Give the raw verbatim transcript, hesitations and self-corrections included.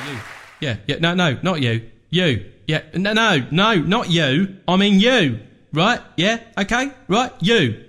You. Yeah, yeah, no, no, not you. You. Yeah, no, no, no, not you. I mean you. Right? Yeah? Okay? Right? You.